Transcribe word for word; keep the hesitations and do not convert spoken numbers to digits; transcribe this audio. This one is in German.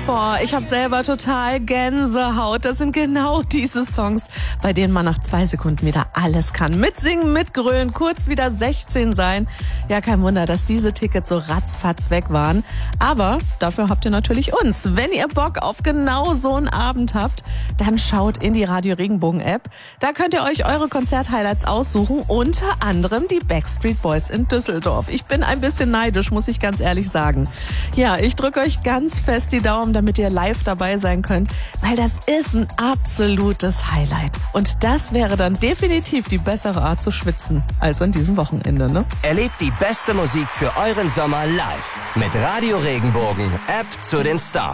Boah, ich habe selber total Gänsehaut. Das sind genau diese Songs, bei denen man nach zwei Sekunden wieder alles kann. Mitsingen, mitgrölen, kurz wieder sechzehn sein. Ja, kein Wunder, dass diese Tickets so ratzfatz weg waren. Aber dafür habt ihr natürlich uns. Wenn ihr Bock auf genau so einen Abend habt, dann schaut in die Radio Regenbogen App. Da könnt ihr euch eure Konzerthighlights aussuchen, unter anderem die Backstreet Boys in Düsseldorf. Ich bin ein bisschen neidisch, muss ich ganz ehrlich sagen. Ja, ich drücke euch ganz fest die Daumen, damit ihr live dabei sein könnt, weil das ist ein absolutes Highlight. Und das wäre dann definitiv die bessere Art zu schwitzen als an diesem Wochenende, ne? Erlebt die beste Musik für euren Sommer live mit Radio Regenbogen, App zu den Stars.